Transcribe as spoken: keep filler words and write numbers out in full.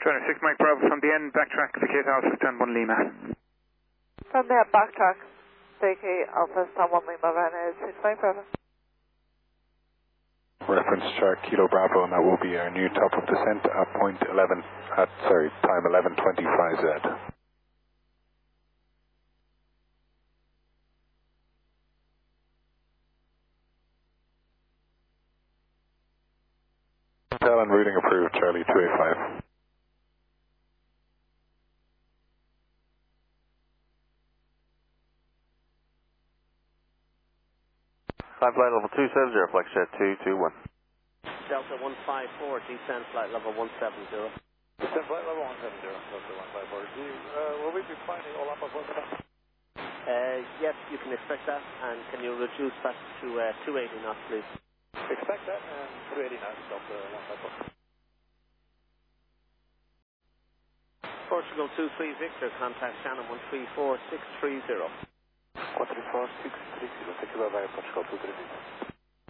two oh six Mike Bravo from the end, backtrack, vacate Alpha, stand one Lima. From there, backtrack, vacate Alpha, stand one Lima, runway six Mike Bravo. Reference chart Kilo Bravo, and that will be our new top of descent at point eleven, at, sorry, time eleven twenty-five Z. Hotel and routing approved, Charlie two eighty-five. Climb flight level two seven zero, flex jet two two one. Delta one five four, descend flight level one seven zero. Descend flight level one seven zero, Delta one five four. Do you, uh, will we be finding all up above that? Uh, yes, you can expect that, and can you reduce that to uh, two eighty knots, please? Expect that, and two eighty knots, Delta one five four. Portugal two three Victor, contact Shannon one three four six three zero. one three four six three zero, take you by Portugal two three zero.